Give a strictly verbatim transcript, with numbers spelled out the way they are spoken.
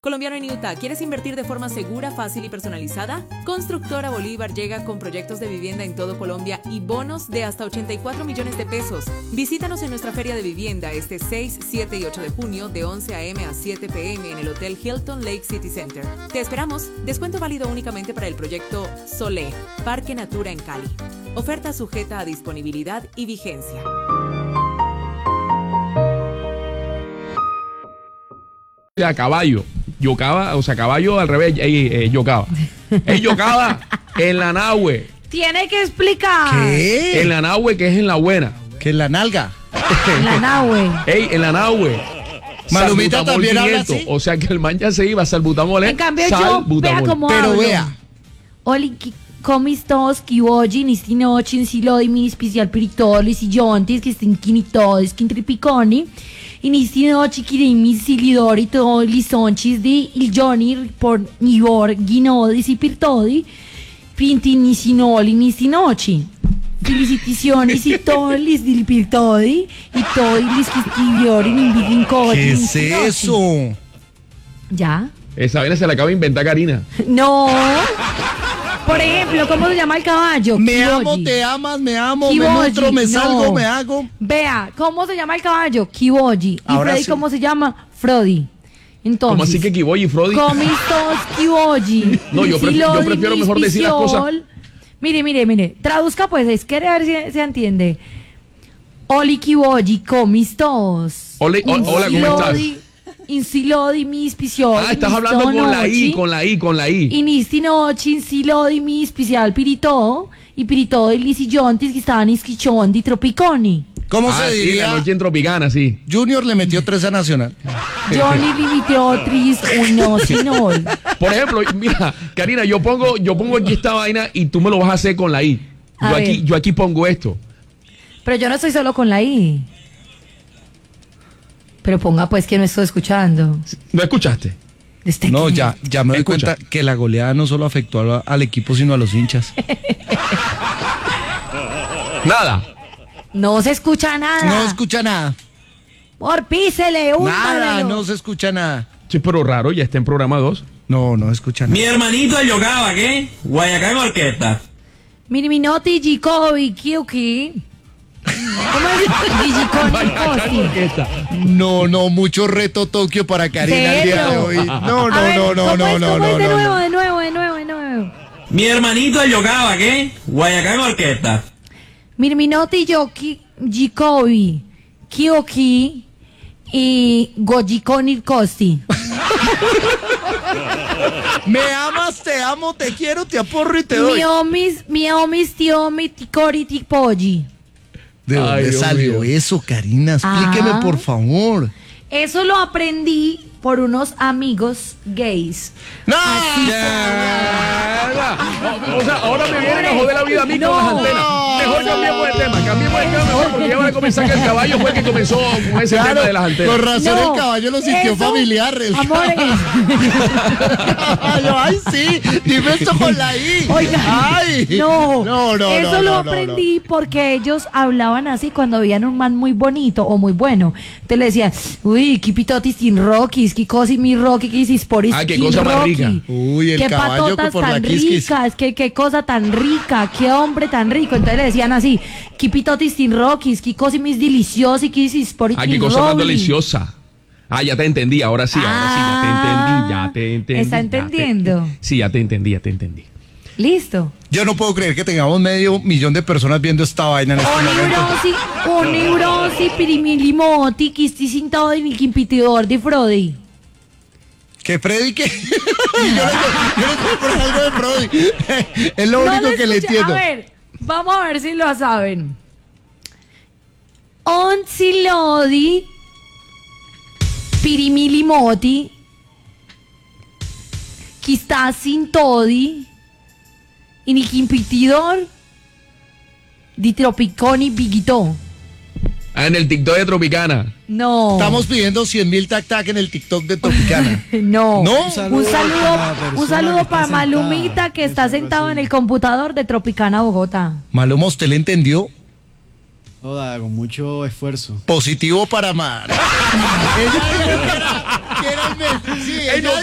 Colombiano en Utah, ¿quieres invertir de forma segura, fácil y personalizada? Constructora Bolívar llega con proyectos de vivienda en todo Colombia y bonos de hasta ochenta y cuatro millones de pesos. Visítanos en nuestra feria de vivienda este seis, siete y ocho de junio de once a eme a siete pe eme en el Hotel Hilton Lake City Center. Te esperamos. Descuento válido únicamente para el proyecto Solé, Parque Natura en Cali. Oferta sujeta a disponibilidad y vigencia. A caballo, yocaba, o sea, caballo al revés, ey, ey, yocaba. Ey, yocaba en la nahue. Tiene que explicar. ¿Qué? En la nahue, que es en la buena. Que en la nalga. En la nahue. Ey, en la nahue. Malumita Salbutamol también habla quinientos. así. O sea que el man ya se iba, salbutamol. En cambio yo, salbutamol. vea cómo Pero hablo. vea. Oli, ki- comistos, kiwoji, nistinochi, silodi, mi especial piritolis y yontis, que estén kinitodes, kintripiconi. Y nistinochi, kirimi, silidori, todo, lisonchis, di, il joni, por nivor, ginodis y pirtodi, pinti, nisinoli, nistinochi. Felicitaciones y todos lis del pirtodi, y todos lis que escribieron en Bigincoti. ¿Qué es eso? ¿Ya? Esa vaina se la acaba de inventar Karina. No. Por ejemplo, ¿cómo se llama el caballo? Me Kiboji. amo, te amas, me amo, Kiboji, me nutro, me no. salgo, me hago. Vea, ¿cómo se llama el caballo? Kiboji. ¿Y Ahora Freddy sí. cómo se llama? Frodi. Entonces, ¿Cómo así que Kiboy y Frodi? Comistos Kiboji. No, yo pref- yo prefiero mejor decir las cosas. Mire, mire, mire. Traduzca pues, es que a ver si se entiende. Oli Kiboji, comistos. Ole- o- hola, ¿cómo estás? Insilodi, mis pisiol. Ah, estás hablando con la I, con la I, con la I. Inistinochi, insilodi, mi especial pirito. Y pirito y lisillontis que estaban isquichón di tropiconi. ¿Cómo Ah, se sí, diría? la noche en Tropicana, sí. Junior le metió tres a Nacional. Johnny limitó tris uno sinol. Por ejemplo, mira, Karina, yo pongo, yo pongo aquí esta vaina y tú me lo vas a hacer con la I. A Yo ver. aquí, yo aquí pongo esto. Pero yo no estoy solo con la I. Pero ponga pues que no estoy escuchando. ¿No escuchaste? Este No, que- ya, ya me doy Escucha. cuenta que la goleada no solo afectó a la- al equipo, sino a los hinchas. Nada. No se escucha nada. No escucha nada. Por písele, un Nada, no se escucha nada. Sí, pero raro, ya está en programa dos. No, no escucha Mi nada. hermanito de Yogaba, ¿qué? Guayacán Orquesta. Miniminotti, Gicobi, Kiuki. ¿Cómo es? Gigiconi, Costi. No, no, mucho reto Tokio para Karina el día de ¿Serio? hoy. No, A no, ver, no, no, ¿cómo no, es? no, ¿Cómo no, es? De no, nuevo, no. de nuevo, de nuevo, de nuevo. Mi hermanito de Yogaba, ¿qué? Guayacán Orquesta. Mirminotti, Yoki, Gicobi, Kiuki y Gojiconi, Costi. Me amas, te amo, te quiero, te aporro y te doy. Mi omis, mi omis, tiomi, ticori, tipoji. ¿De dónde Ay, Dios salió mío. eso, Karina? Explíqueme, Ah. por favor. Eso lo aprendí por unos amigos gays. ¡No! Mierda. O sea, ahora me vienen a joder la vida a mí No. con las antenas. Mejor cambiemos de tema, cambiemos de tema mejor, porque ya van a comenzar que el caballo fue el que comenzó con ese Claro, tema de las antenas. con razón No, el caballo lo sintió eso- familiar. El Amores. caballo, ay, sí, dime esto con la I. Oiga, Ay. no, no, no, eso no, lo no, no, aprendí porque ellos hablaban así cuando veían un man muy bonito o muy bueno. Entonces le decían, uy, qué pitotis tin rockies, qué cosi mi rocky, qué hisporis Ah, qué tin cosa más rocky. rica. Uy, el qué caballo que patotas por la tan quisquis. ricas, qué, qué cosa tan rica, qué hombre tan rico. Entonces le decían así, qué pitotis tin rockies, qué cosi mis deliciosi, qué hisporis Ay, qué tin cosa más rolly. deliciosa. Ah, ya te entendí, ahora sí, ahora sí, ya te entendí, ya te entendí. ¿Está ya te- entendiendo? Sí, ya te entendí, ya te entendí. Listo. Yo no puedo creer que tengamos medio millón de personas viendo esta vaina en este momento. Oneurosi, oneurosi, pirimilimoti, kisti sintado de mi quimpitidor de Frodi. Que Freddy, que. yo le yo le estoy por algo de Brody. Es lo No único lo que le escuché. entiendo. A ver, vamos a ver si lo saben. Onzilodi, pirimilimoti, quista sintodi, y ni quimpitidor, di tropiconi bigito. Ah, en el TikTok de Tropicana. No. Estamos pidiendo cien mil tac tac en el TikTok de Tropicana. No. ¿No? Un saludo, un saludo, un saludo para Malumita que está sentado en el computador de Tropicana, Bogotá. Maluma, ¿usted le entendió? Toda, con mucho esfuerzo. Positivo para Mar. Ella dijo que era, que era el mes. Sí, ella